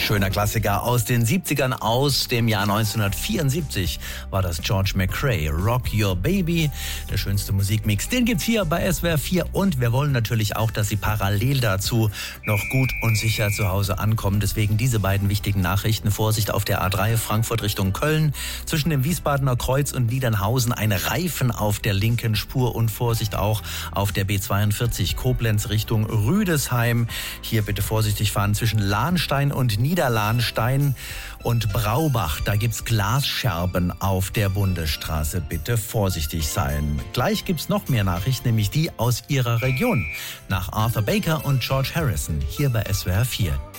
Schöner Klassiker aus den 70ern, aus dem Jahr 1974 war das George McCrae, Rock Your Baby. Der schönste Musikmix, den gibt's hier bei SWR 4 und wir wollen natürlich auch, dass Sie parallel dazu noch gut und sicher zu Hause ankommen. Deswegen diese beiden wichtigen Nachrichten. Vorsicht auf der A3 Frankfurt Richtung Köln. Zwischen dem Wiesbadener Kreuz und Niedernhausen ein Reifen auf der linken Spur und Vorsicht auch auf der B42 Koblenz Richtung Rüdesheim. Hier bitte vorsichtig fahren zwischen Lahnstein und Niederlahnstein und Braubach. Da gibt's Glasscherben auf der Bundesstraße. Bitte vorsichtig sein. Gleich gibt's noch mehr Nachrichten, nämlich die aus Ihrer Region. Nach Arthur Baker und George Harrison hier bei SWR 4.